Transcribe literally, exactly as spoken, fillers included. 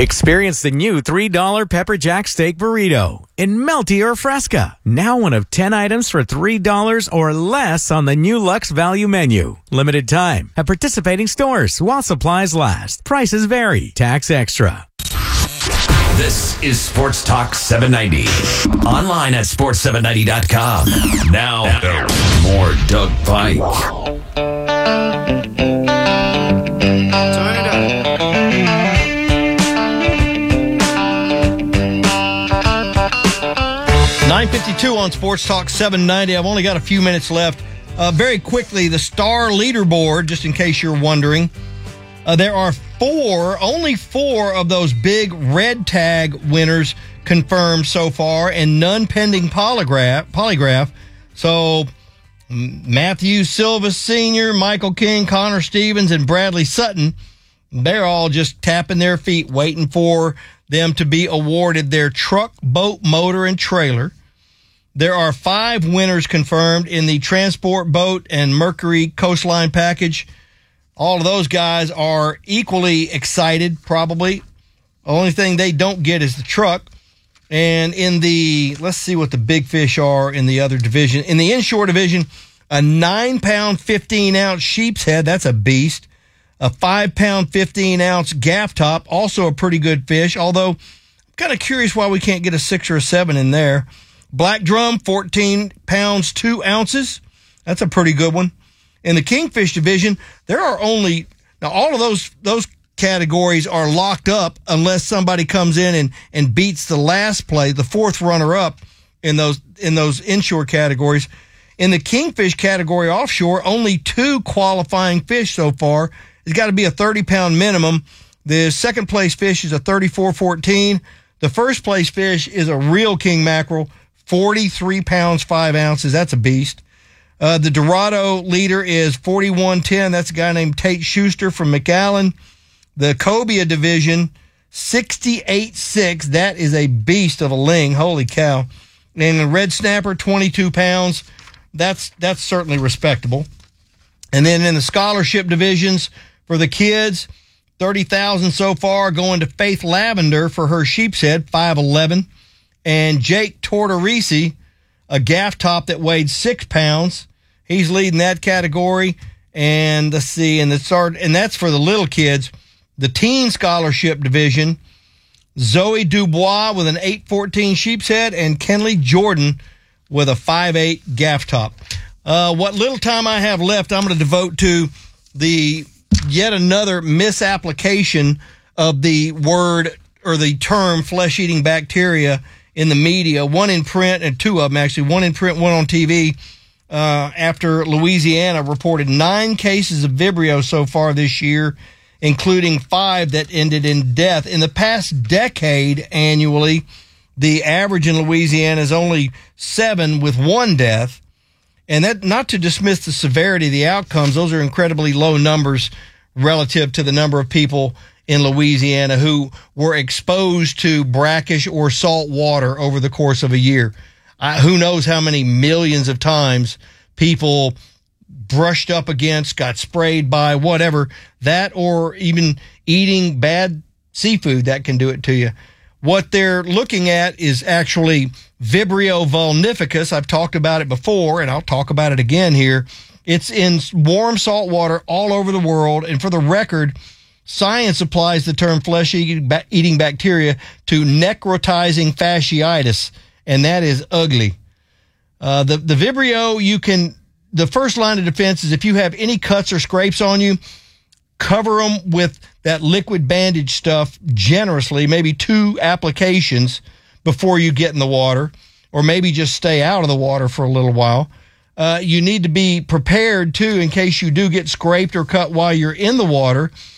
Experience the new three dollar Pepper Jack Steak Burrito in Melty or Fresca. Now one of ten items for three dollars or less on the new Lux Value Menu. Limited time at participating stores while supplies last. Prices vary. Tax extra. This is Sports Talk seven ninety. Online at sports seven ninety dot com. Now, more Doug Fike. Turn it up. nine fifty-two on Sports Talk seven ninety. I've only got a few minutes left. Uh, very quickly, the star leaderboard, just in case you're wondering. Uh, there are four, only four of those big red tag winners confirmed so far, and none pending polygraph. polygraph. So, Matthew Silva Senior, Michael King, Connor Stevens, and Bradley Sutton, they're all just tapping their feet, waiting for them to be awarded their truck, boat, motor, and trailer. There are five winners confirmed in the transport boat and Mercury Coastline package. All of those guys are equally excited, probably. The only thing they don't get is the truck. And in the, let's see what the big fish are in the other division. In the inshore division, a nine pound, fifteen ounce sheep's head, that's a beast. A five pound, fifteen ounce gaff top, also a pretty good fish, although I'm kind of curious why we can't get a six or a seven in there. Black drum, fourteen pounds, two ounces. That's a pretty good one. In the kingfish division, there are only, now all of those those categories are locked up unless somebody comes in and, and beats the last play, the fourth runner-up in those in those inshore categories. In the kingfish category offshore, only two qualifying fish so far. It's got to be a thirty pound minimum. The second place fish is a thirty-four fourteen. The first place fish is a real king mackerel, forty-three pounds, five ounces. That's a beast. Uh, the Dorado leader is forty-one ten. That's a guy named Tate Schuster from McAllen. The cobia division, sixty-eight six. That is a beast of a ling. Holy cow. And the red snapper, twenty-two pounds. That's, that's certainly respectable. And then in the scholarship divisions for the kids, thirty thousand so far going to Faith Lavender for her sheep's head, five eleven. And Jake Tortorisi, a gaff top that weighed six pounds. He's leading that category. And let's see, and the start, and that's for the little kids. The teen scholarship division, Zoe Dubois with an eight fourteen sheep's head, and Kenley Jordan with a five eight gaff top. Uh, what little time I have left, I'm going to devote to the yet another misapplication of the word or the term flesh-eating bacteria in the media, one in print and two of them actually, one in print, one on T V, uh, after Louisiana reported nine cases of Vibrio so far this year, including five that ended in death. In the past decade, annually, the average in Louisiana is only seven with one death. And that, not to dismiss the severity of the outcomes, those are incredibly low numbers relative to the number of people in Louisiana who were exposed to brackish or salt water over the course of a year. Uh, who knows how many millions of times people brushed up against, got sprayed by, whatever, that or even eating bad seafood that can do it to you. What they're looking at is actually Vibrio vulnificus. I've talked about it before, and I'll talk about it again here. It's in warm salt water all over the world, and for the record, science applies the term flesh-eating eating bacteria to necrotizing fasciitis, and that is ugly. Uh, the, the Vibrio, you can, the first line of defense is if you have any cuts or scrapes on you, cover them with that liquid bandage stuff generously, maybe two applications before you get in the water, or maybe just stay out of the water for a little while. Uh, you need to be prepared, too, in case you do get scraped or cut while you're in the water.